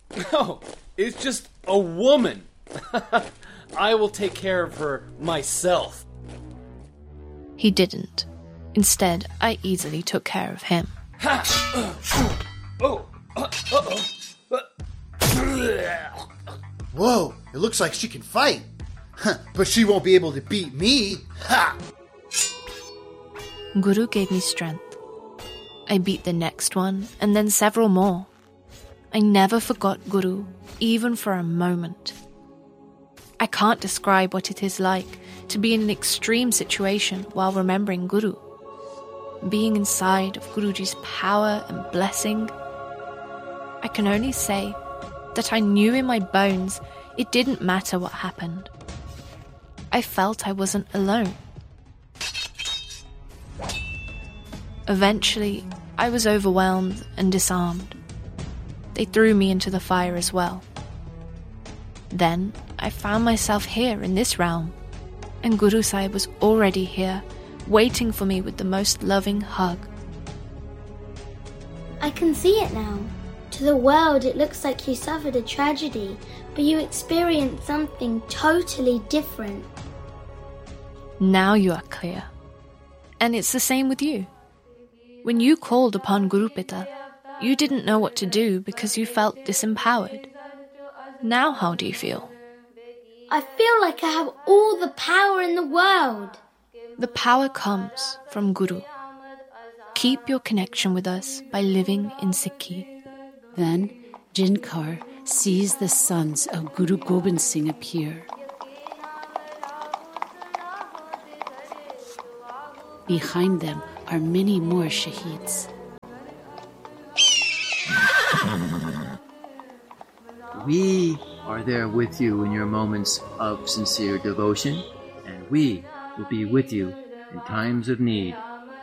No, it's just a woman. I will take care of her myself. He didn't. Instead, I easily took care of him. Whoa, it looks like she can fight. But she won't be able to beat me. Ha! Guru gave me strength. I beat the next one, and then several more. I never forgot Guru, even for a moment. I can't describe what it is like to be in an extreme situation while remembering Guru. Being inside of Guruji's power and blessing. I can only say that I knew in my bones it didn't matter what happened. I felt I wasn't alone. Eventually, I was overwhelmed and disarmed. They threw me into the fire as well. Then, I found myself here in this realm, and Guru Sahib was already here, waiting for me with the most loving hug. I can see it now. To the world, it looks like you suffered a tragedy, but you experienced something totally different. Now you are clear. And it's the same with you. When you called upon Guru Pita, you didn't know what to do because you felt disempowered. Now how do you feel? I feel like I have all the power in the world. The power comes from Guru. Keep your connection with us by living in Sikhi. Then Jinkar sees the sons of Guru Gobind Singh appear. Behind them are many more shaheeds. We are there with you in your moments of sincere devotion, and we will be with you in times of need.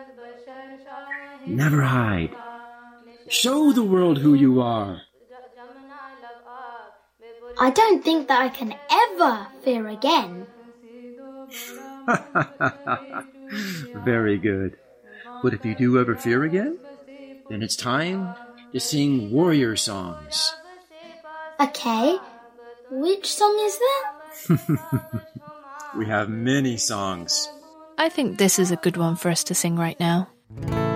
Never hide. Show the world who you are. I don't think that I can ever fear again. Very good. But if you do ever fear again, then it's time to sing warrior songs. Okay, which song is that? We have many songs. I think this is a good one for us to sing right now.